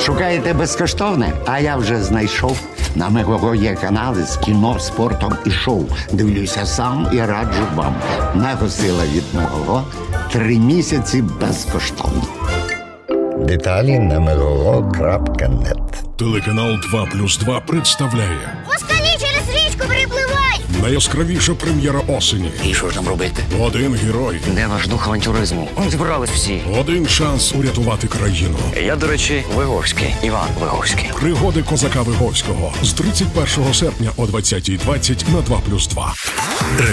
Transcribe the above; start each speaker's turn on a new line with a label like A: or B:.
A: Шукаєте безкоштовне? А я вже знайшов. На Мегого є канали з кіно, спортом і шоу. Дивлюся сам і раджу вам. Мегосила від Мегого. 3 місяці безкоштовно. Деталі на megogo.net.
B: Телеканал 2+2 представляє
C: Москалі через річку перепливай!
B: найяскравіша прем'єра осені.
D: І що ж нам робити?
B: Один герой,
D: Де ваш дух авантюризму? Зібрались всі.
B: один шанс урятувати країну.
D: Я, до речі, Виговський. Іван Виговський.
B: Пригоди козака Виговського з 31 серпня о 20:20 на 2+2.